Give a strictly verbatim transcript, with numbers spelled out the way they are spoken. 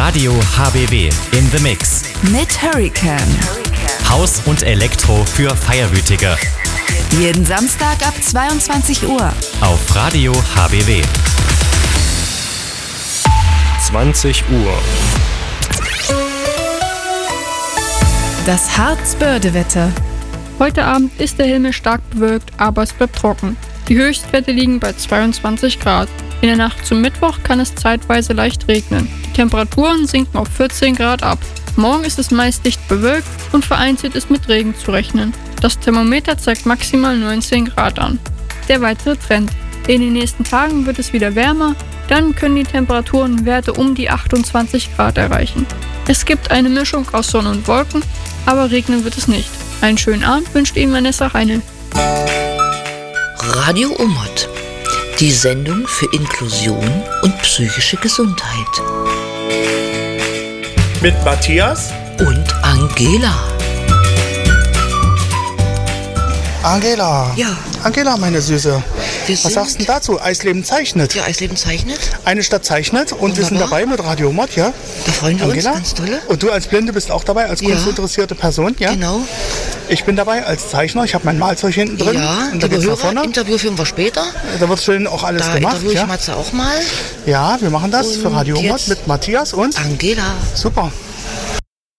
Radio H B W in the Mix. Mit Hurricane. Haus und Elektro für Feierwütige. Jeden Samstag ab zweiundzwanzig Uhr. Auf Radio H B W. zwanzig Uhr. Das Harzbörde-Wetter. Heute Abend ist der Himmel stark bewölkt, aber es bleibt trocken. Die Höchstwerte liegen bei zweiundzwanzig Grad. In der Nacht zum Mittwoch kann es zeitweise leicht regnen. Die Temperaturen sinken auf vierzehn Grad ab. Morgen ist es meist dicht bewölkt und vereinzelt ist mit Regen zu rechnen. Das Thermometer zeigt maximal neunzehn Grad an. Der weitere Trend. In den nächsten Tagen wird es wieder wärmer, dann können die Temperaturen Werte um die achtundzwanzig Grad erreichen. Es gibt eine Mischung aus Sonne und Wolken, aber regnen wird es nicht. Einen schönen Abend wünscht Ihnen Vanessa Heinl. Radio Omot, die Sendung für Inklusion und psychische Gesundheit. Mit Matthias und Angela. Angela. Ja. Angela, meine Süße. Wir Was sagst du denn dazu? Eisleben zeichnet. Ja, Eisleben zeichnet. Eine Stadt zeichnet und wir sind Wunderbar. dabei mit Radio Mod, ja? Da freuen wir Angela? uns ganz dolle. Und du als Blinde bist auch dabei, als Ja. kunstinteressierte Person, ja? Genau. Ich bin dabei als Zeichner, ich habe mein Malzeug hinten drin. Ja, und da liebe geht's nach Hörer, vorne. Interview führen wir später. Da wird schön auch alles Da gemacht, interviewe ich ja? Matze auch mal. Ja, wir machen das für Und Radio Mod jetzt mit Matthias und Angela. super.